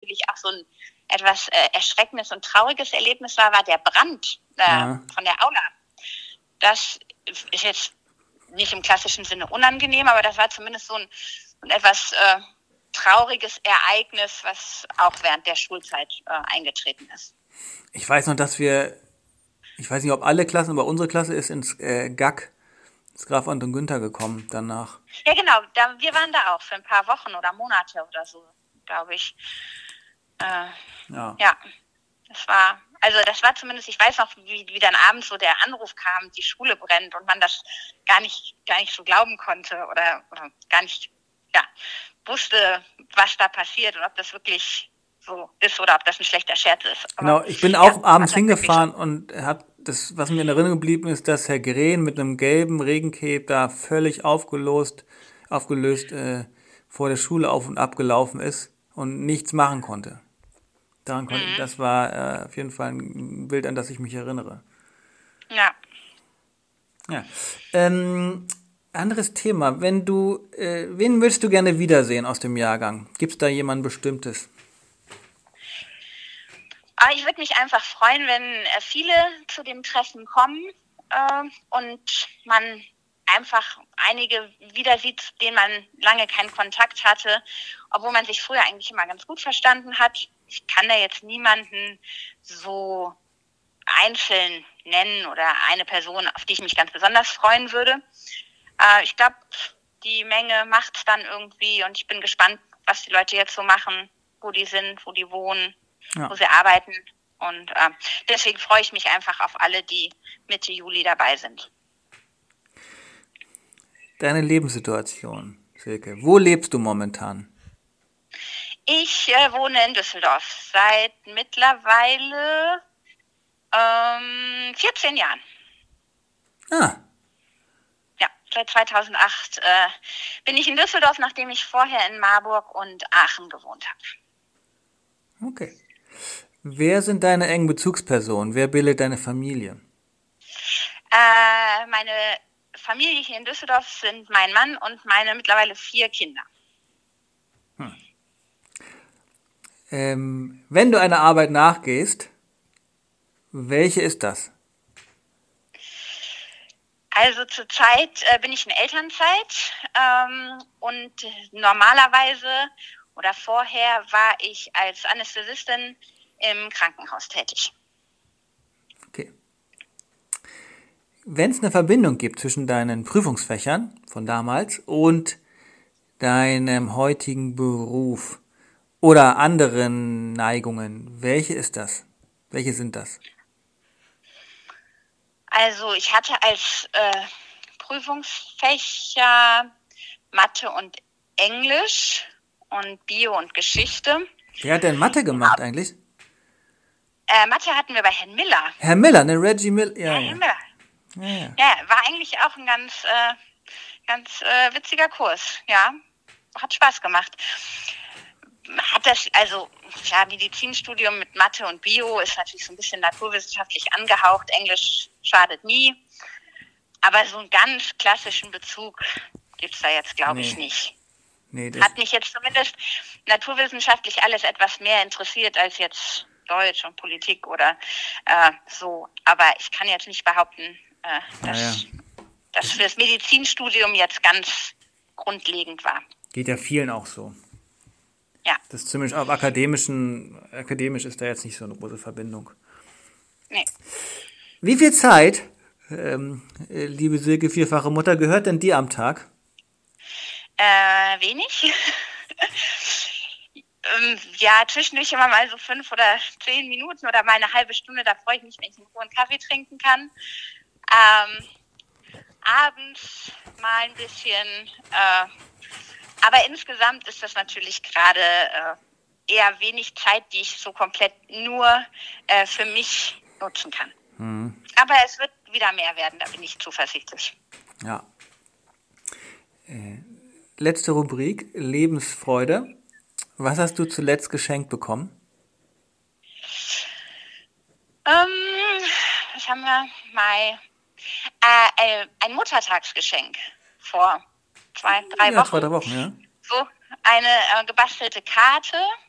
natürlich auch so ein etwas erschreckendes und trauriges Erlebnis war der Brand von der Aula. Das ist jetzt nicht im klassischen Sinne unangenehm, aber das war zumindest so ein etwas trauriges Ereignis, was auch während der Schulzeit eingetreten ist. Ich weiß noch, ich weiß nicht, ob alle Klassen, aber unsere Klasse ist ins GAG, ins Graf Anton Günther gekommen danach. Ja, genau. Wir waren da auch für ein paar Wochen oder Monate oder so, glaube ich. Ja, das war zumindest, ich weiß noch, wie dann abends so der Anruf kam, die Schule brennt und man das gar nicht so glauben konnte oder gar nicht wusste, was da passiert und ob das wirklich so ist oder ob das ein schlechter Scherz ist. Aber, genau, ich bin auch abends hingefahren und das, was mir in Erinnerung geblieben ist, dass Herr Green mit einem gelben Regencape da völlig aufgelöst vor der Schule auf und ab gelaufen ist und nichts machen konnte. Das war auf jeden Fall ein Bild, an das ich mich erinnere. Ja. Anderes Thema. Wen würdest du gerne wiedersehen aus dem Jahrgang? Gibt es da jemand Bestimmtes? Ich würde mich einfach freuen, wenn viele zu dem Treffen kommen und man einfach einige wieder sieht, zu denen man lange keinen Kontakt hatte, obwohl man sich früher eigentlich immer ganz gut verstanden hat. Ich kann da jetzt niemanden so einzeln nennen oder eine Person, auf die ich mich ganz besonders freuen würde. Ich glaube, die Menge macht's dann irgendwie und ich bin gespannt, was die Leute jetzt so machen, wo die sind, wo die wohnen, wo sie arbeiten. Und deswegen freue ich mich einfach auf alle, die Mitte Juli dabei sind. Deine Lebenssituation, Silke. Wo lebst du momentan? Ich wohne in Düsseldorf seit mittlerweile 14 Jahren. Ja, seit 2008 bin ich in Düsseldorf, nachdem ich vorher in Marburg und Aachen gewohnt habe. Okay. Wer sind deine engen Bezugspersonen? Wer bildet deine Familie? Meine Familie hier in Düsseldorf sind mein Mann und meine mittlerweile 4 Kinder. Wenn du einer Arbeit nachgehst, welche ist das? Also zurzeit bin ich in Elternzeit und normalerweise oder vorher war ich als Anästhesistin im Krankenhaus tätig. Okay. Wenn es eine Verbindung gibt zwischen deinen Prüfungsfächern von damals und deinem heutigen Beruf oder anderen Neigungen, welche ist das? Welche sind das? Also ich hatte als Prüfungsfächer Mathe und Englisch und Bio und Geschichte. Wer hat denn Mathe gemacht eigentlich? Mathe hatten wir bei Herrn Miller. Herr Miller, ne? Reggie Miller. Herr Miller. Ja, war eigentlich auch ein ganz witziger Kurs. Ja, hat Spaß gemacht. Medizinstudium mit Mathe und Bio ist natürlich so ein bisschen naturwissenschaftlich angehaucht. Englisch schadet nie. Aber so einen ganz klassischen Bezug gibt es da jetzt, glaube ich, nicht. Nee, hat mich jetzt zumindest naturwissenschaftlich alles etwas mehr interessiert als jetzt Deutsch und Politik oder so. Aber ich kann jetzt nicht behaupten, dass für das Medizinstudium jetzt ganz grundlegend war. Geht ja vielen auch so. Ja. Das ist zumindest auf akademisch ist da jetzt nicht so eine große Verbindung. Nee. Wie viel Zeit, liebe Silke, vierfache Mutter, gehört denn dir am Tag? Wenig. Zwischendurch immer mal so 5 oder 10 Minuten oder mal eine halbe Stunde, da freue ich mich, wenn ich in Ruhe einen Kaffee trinken kann. Abends mal ein bisschen, aber insgesamt ist das natürlich gerade eher wenig Zeit, die ich so komplett nur für mich nutzen kann. Aber es wird wieder mehr werden, da bin ich zuversichtlich. Ja. Letzte Rubrik, Lebensfreude. Was hast du zuletzt geschenkt bekommen? Was haben wir mal? Ein Muttertagsgeschenk vor 2-3 Wochen. 2-3 Wochen, ja. So eine gebastelte Karte